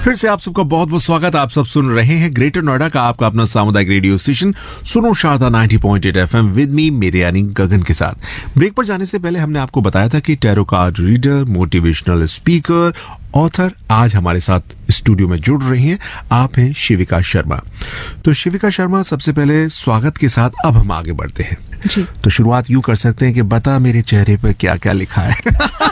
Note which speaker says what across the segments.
Speaker 1: फिर से आप सबका बहुत बहुत स्वागत। आप सब सुन रहे हैं ग्रेटर नोएडा का आपका अपना सामुदायिक रेडियो स्टेशन सुनो शारदा 90.8 FM विद मी मेरे यानी गगन के साथ। ब्रेक पर जाने से पहले हमने आपको बताया था कि tarot card reader, motivational speaker, author आज हमारे साथ स्टूडियो में जुड़ रही हैं। आप हैं शिविका शर्मा। तो शिविका शर्मा, सबसे पहले स्वागत के साथ अब हम आगे बढ़ते हैं
Speaker 2: जी।
Speaker 1: तो शुरुआत यूं कर सकते हैं कि बता मेरे चेहरे पर क्या क्या लिखा है।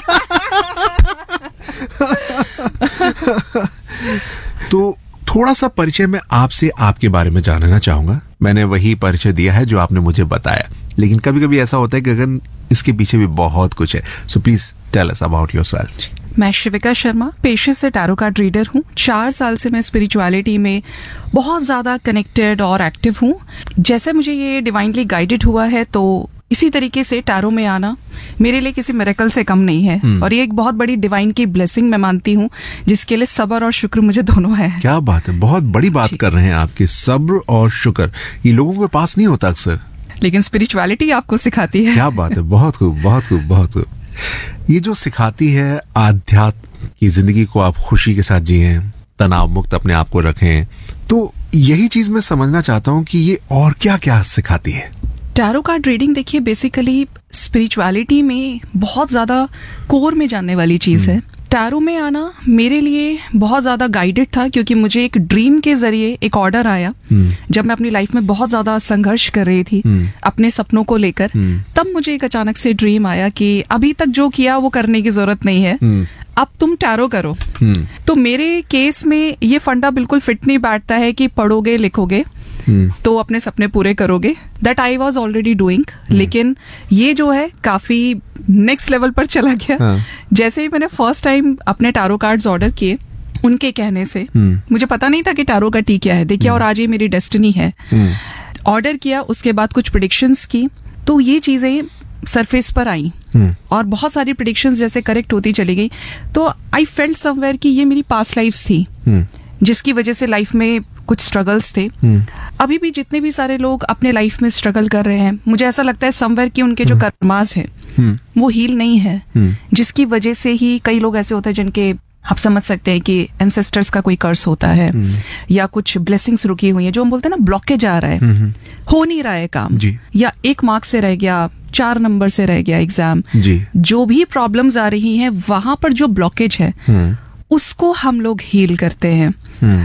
Speaker 1: तो थोड़ा सा परिचय मैं आपसे आपके बारे में जानना चाहूंगा। मैंने वही परिचय दिया है जो आपने मुझे बताया, लेकिन कभी कभी ऐसा होता है कि अगर इसके पीछे भी बहुत कुछ है। So please tell us about yourself.
Speaker 2: मैं शिविका शर्मा पेशे से टैरो कार्ड रीडर हूँ। 4 साल से मैं स्पिरिचुअलिटी में बहुत ज्यादा कनेक्टेड और एक्टिव हूँ। जैसे मुझे ये डिवाइनली गाइडेड हुआ है, तो इसी तरीके से टैरो में आना मेरे लिए किसी मिरेकल से कम नहीं है। और ये एक बहुत बड़ी डिवाइन की ब्लेसिंग मैं मानती हूँ, जिसके लिए सब्र और शुक्र मुझे दोनों है।
Speaker 1: क्या बात है, बहुत बड़ी बात कर रहे हैं आपकी। सब्र और शुक्र ये लोगों के पास नहीं होता अक्सर,
Speaker 2: लेकिन स्पिरिचुअलिटी आपको सिखाती है।
Speaker 1: क्या बात है, बहुत खूब बहुत खूब बहुत खूब। ये जो सिखाती है आध्यात्म की जिंदगी को आप खुशी के साथ जिए, तनाव मुक्त अपने आप को रखें, तो यही चीज मैं समझना चाहता हूँ कि ये और क्या क्या सिखाती है।
Speaker 2: टैरो कार्ड रीडिंग देखिए बेसिकली स्पिरिचुअलिटी में बहुत ज्यादा कोर में जानने वाली चीज है। टैरो में आना मेरे लिए बहुत ज्यादा गाइडेड था, क्योंकि मुझे एक ड्रीम के जरिए एक ऑर्डर आया जब मैं अपनी लाइफ में बहुत ज्यादा संघर्ष कर रही थी अपने सपनों को लेकर। तब मुझे एक अचानक से ड्रीम आया कि अभी तक जो किया वो करने की जरूरत नहीं है, अब तुम टैरो करो। तो मेरे केस में ये फंडा बिल्कुल फिट नहीं बैठता है कि पढ़ोगे लिखोगे तो अपने सपने पूरे करोगे। That I was already doing, लेकिन ये जो है काफी नेक्स्ट लेवल पर चला गया। जैसे ही मैंने फर्स्ट टाइम अपने टैरो कार्ड्स ऑर्डर किए, उनके कहने से मुझे पता नहीं था कि टैरो का टी क्या है। देखिए, और आज ये मेरी डेस्टिनी है। ऑर्डर किया, उसके बाद कुछ प्रेडिक्शंस की, तो ये चीजें सरफेस पर आई और बहुत सारी प्रेडिक्शंस जैसे करेक्ट होती चली गई। तो आई फेल्ट समवेयर कि ये मेरी पास्ट लाइफ्स थी, जिसकी वजह से लाइफ में कुछ स्ट्रगल्स थे। अभी भी जितने भी सारे लोग अपने लाइफ में स्ट्रगल कर रहे हैं, मुझे ऐसा लगता है समवेयर कि उनके जो कर्मास है वो हील नहीं है, जिसकी वजह से ही कई लोग ऐसे होते हैं जिनके आप समझ सकते हैं कि एंसेस्टर्स का कोई कर्स होता है या कुछ ब्लेसिंग्स रुकी हुई है, जो हम बोलते हैं ना ब्लॉकेज आ रहा है, हो नहीं रहा है काम, या 1 मार्क से रह गया, 4 नंबर से रह गया एग्जाम, जो भी प्रॉब्लम्स आ रही हैं वहां पर जो ब्लॉकेज है उसको हम लोग हील करते हैं।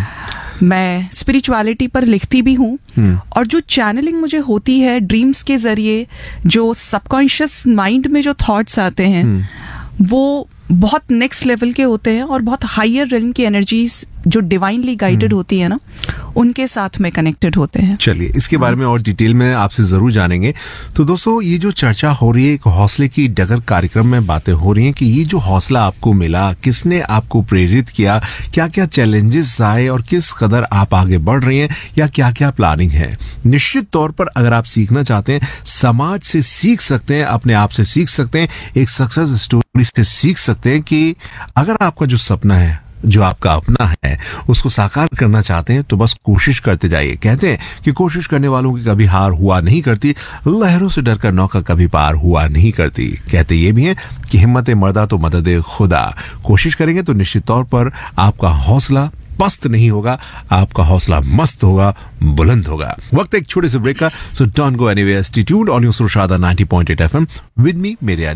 Speaker 2: मैं स्पिरिचुअलिटी पर लिखती भी हूँ, और जो चैनलिंग मुझे होती है ड्रीम्स के जरिए, जो सबकॉन्शियस माइंड में जो थॉट्स आते हैं वो बहुत नेक्स्ट लेवल के होते हैं और बहुत हायर रेल्म की एनर्जीज जो डिवाइनली गाइडेड होती है ना, उनके साथ में कनेक्टेड होते हैं।
Speaker 1: चलिए, इसके बारे में और डिटेल में आपसे जरूर जानेंगे। तो दोस्तों, ये जो चर्चा हो रही है, एक हौसले की डगर कार्यक्रम में बातें हो रही हैं कि ये जो हौसला आपको मिला, किसने आपको प्रेरित किया, क्या क्या चैलेंजेस आए और किस कदर आप आगे बढ़ रही हैं, या क्या क्या प्लानिंग है। निश्चित तौर पर अगर आप सीखना चाहते हैं, समाज से सीख सकते हैं, अपने आप से सीख सकते हैं, एक सक्सेस स्टोरी से सीख सकते हैं कि अगर आपका जो सपना है, जो आपका अपना है, उसको साकार करना चाहते हैं तो बस कोशिश करते जाइए। कहते हैं कि कोशिश करने वालों की कभी हार हुआ नहीं करती, लहरों से डरकर नौका कभी पार हुआ नहीं करती। कहते ये भी हैं कि हिम्मत मर्दा तो मदद खुदा। कोशिश करेंगे तो निश्चित तौर पर आपका हौसला पस्त नहीं होगा, आपका हौसला मस्त होगा, बुलंद होगा। वक्त एक छोटे से ब्रेक का, so don't go anywhere, stay tuned on your Sharda 90.8 FM with me मेरे